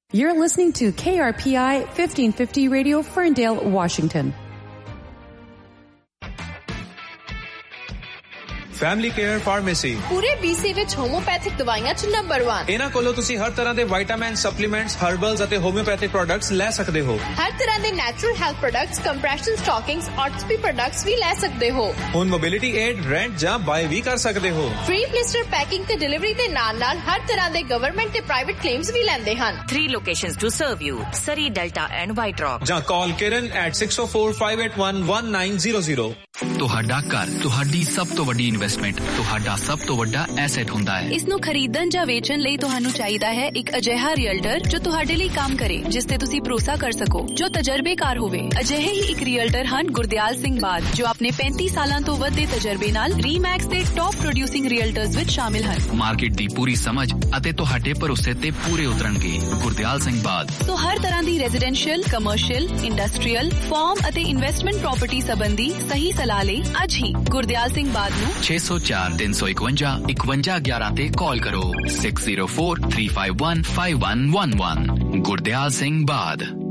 You're listening to KRPI 1550 Radio, Ferndale, Washington. Family care pharmacy ਪੂਰੇ BC ਵਿੱਚ homeopathic ਦਵਾਈਆਂ 'ਚ ਨੰਬਰ 1। ਇਹਨਾਂ ਕੋਲੋਂ ਤੁਸੀਂ ਹਰ ਤਰ੍ਹਾਂ ਦੇ ਵਿਟਾਮਿਨ, ਸਪਲੀਮੈਂਟਸ, ਹਰਬਲਸ ਅਤੇ ਹੋਮਿਓਪੈਥਿਕ ਪ੍ਰੋਡਕਟਸ ਲੈ ਸਕਦੇ ਹੋ। ਹਰ ਤਰ੍ਹਾਂ ਦੇ natural health products, compression ਸਟਾਕਿੰਗਸ, ਆਰਥੋਪੀ products ਵੀ ਲੈ ਸਕਦੇ ਹੋ। ਹੁਣ ਮੋਬਿਲਿਟੀ ਏਡ, ਰੈਂਟ ਜਾਂ ਬਾਏ ਵੀ ਕਰ ਸਕਦੇ ਹੋ। ਫ੍ਰੀ ਬਲਿਸਟਰ ਪੈਕਿੰਗ ਤੇ ਡਿਲੀਵਰੀ ਦੇ ਨਾਲ-ਨਾਲ ਹਰ ਤਰ੍ਹਾਂ ਦੇ ਗਵਰਨਮੈਂਟ ਤੇ ਪ੍ਰਾਈਵੇਟ ਕਲੇਮਸ ਵੀ ਲੈਂਦੇ ਹਨ। 3 locations to serve you: Surrey, Delta and White Rock. ਜਾਂ ਕਾਲ ਕਿਰਨ at 6045811900। ਤੁਹਾਡਾ ਘਰ ਤੁਹਾਡੀ ਸਭ ਤੋਂ ਵੱਡੀ ਇਨਵੈਸਟਮੈਂਟ, ਤੁਹਾਡਾ ਸਭ ਤੋਂ ਵੱਡਾ ਐਸੈਟ ਹੁੰਦਾ ਹੈ। ਇਸ ਨੂੰ ਖਰੀਦਣ ਜਾਂ ਵੇਚਣ ਲਈ ਤੁਹਾਨੂੰ ਚਾਹੀਦਾ ਹੈ ਇੱਕ ਅਜਿਹਾ ਰੀਅਲਟਰ ਜੋ ਤੁਹਾਡੇ ਲਈ ਕੰਮ ਕਰੇ, ਜਿਸ ਤੇ ਤੁਸੀਂ ਭਰੋਸਾ ਕਰ ਸਕੋ, ਜੋ ਤਜਰਬੇਕਾਰ ਹੋਵੇ। ਅਜਿਹੇ ਹੀ ਇੱਕ ਰੀਅਲਟਰ ਹਨ ਗੁਰਦਿਆਲ ਸਿੰਘ ਬਾਦ, ਜੋ ਆਪਣੇ 35 ਸਾਲਾਂ ਤੋਂ ਵੱਧ ਦੇ ਤਜਰਬੇ ਨਾਲ ਰੀਮੈਕਸ ਦੇ ਟੌਪ ਪ੍ਰੋਡਿਊਸਿੰਗ ਰੀਅਲਟਰਸ ਵਿੱਚ ਸ਼ਾਮਿਲ ਹਨ। ਮਾਰਕੀਟ ਦੀ ਪੂਰੀ ਸਮਝ ਅਤੇ ਤੁਹਾਡੇ ਭਰੋਸੇ ਤੇ ਪੂਰੇ ਉਤਰਨਗੇ। ਗੁਰਦਿਆਲ ਸਿੰਘ ਬਾਦ। ਸੋ ਹਰ ਤਰ੍ਹਾਂ ਦੀ ਰੈਜ਼ੀਡੈਂਸ਼ੀਅਲ, ਕਮਰਸ਼ੀਅਲ, ਇੰਡਸਟਰੀਅਲ, ਫਾਰਮ ਅਤੇ ਇਨਵੈਸਟਮੈਂਟ ਪ੍ਰਾਪਰਟੀ ਸੰਬੰਧੀ ਸਹੀ ਸਲਾਹ ਲਈ ਅੱਜ ਹੀ ਗੁਰਦਿਆਲ ਸਿੰਘ ਬਾਦ ਨੂੰ 604-351-5111 ਤੇ ਕਾਲ ਕਰੋ। 6043515111। ਗੁਰਦਿਆਲ ਸਿੰਘ ਬਾਦ।